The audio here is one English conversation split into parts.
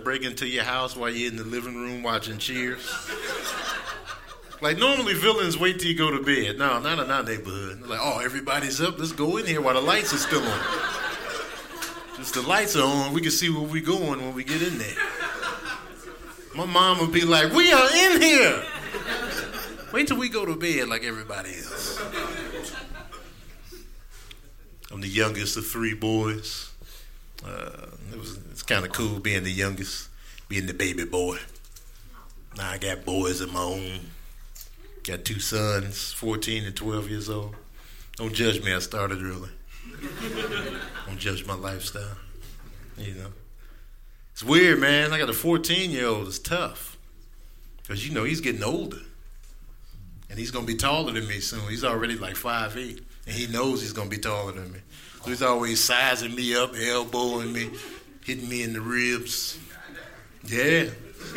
break into your house while you're in the living room watching Cheers. Like, normally villains wait till you go to bed. No, not in our neighborhood. They're like, oh, everybody's up. Let's go in here while the lights are still on. Just the lights are on. We can see where we're going when we get in there. My mom would be like, we are in here. Wait till we go to bed like everybody else. I'm the youngest of 3 boys. It's kind of cool being the youngest, being the baby boy. Now I got boys of my own. Got 2 sons, 14 and 12 years old. Don't judge me, I started early. Don't judge my lifestyle, you know. It's weird, man. I got a 14-year-old. It's tough. Because, you know, he's getting older. And he's going to be taller than me soon. He's already like 5'8". And he knows he's going to be taller than me. So he's always sizing me up, elbowing me, hitting me in the ribs. Yeah.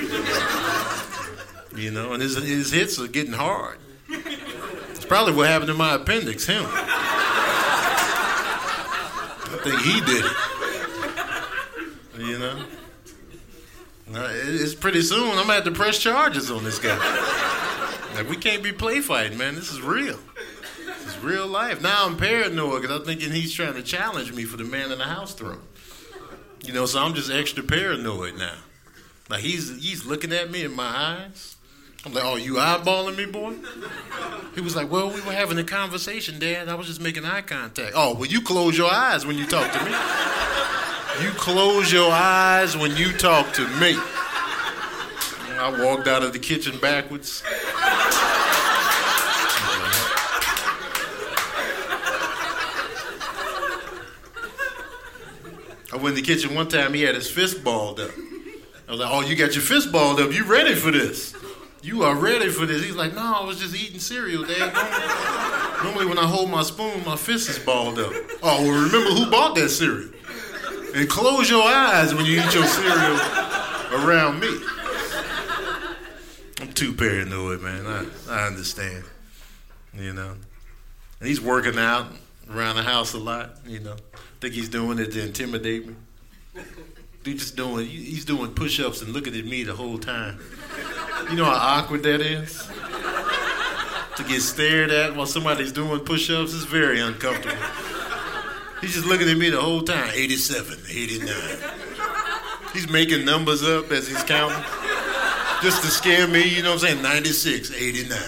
You know, and his hits are getting hard. It's probably what happened to my appendix, him. I think he did it. You know? It's pretty soon I'm going to have to press charges on this guy. Like, we can't be play fighting, man. This is real. This is real life. Now I'm paranoid because I'm thinking he's trying to challenge me for the man in the house throne. You know, so I'm just extra paranoid now. Like, he's looking at me in my eyes. I'm like, oh, you eyeballing me, boy? He was like, well, we were having a conversation, Dad. I was just making eye contact. Oh, well, you close your eyes when you talk to me. You close your eyes when you talk to me. I walked out of the kitchen backwards. I went in the kitchen one time, he had his fist balled up. I was like, oh, you got your fist balled up. You ready for this? You are ready for this. He's like, no, I was just eating cereal, Dad. Normally when I hold my spoon, my fist is balled up. Oh, well, remember who bought that cereal? And close your eyes when you eat your cereal around me. I'm too paranoid, man. I understand, you know. And he's working out around the house a lot, you know. I think he's doing it to intimidate me. He's doing push-ups and looking at me the whole time. You know how awkward that is? To get stared at while somebody's doing push-ups is very uncomfortable. He's just looking at me the whole time. 87, 89. He's making numbers up as he's counting. Just to scare me, you know what I'm saying? 96, 89.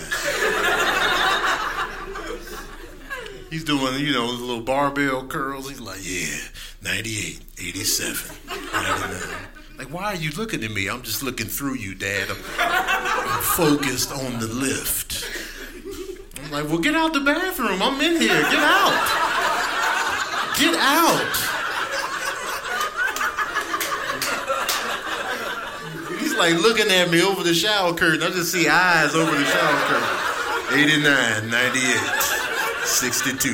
He's doing, you know, little barbell curls. He's like, yeah, 98, 87, 99. Like, why are you looking at me? I'm just looking through you, Dad. I'm focused on the lift. I'm like, well, get out the bathroom. I'm in here. Get out. Get out. He's like looking at me over the shower curtain. I just see eyes over the shower curtain. 89, 98, 62.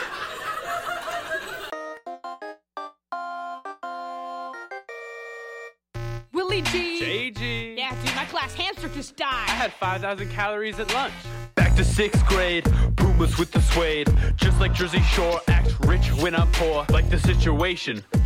Willie G. JG. Yeah, dude, my class hamster just died. I had 5,000 calories at lunch. Back to 6th grade, Pumas with the suede. Just like Jersey Shore, act rich when I'm poor. Like the situation,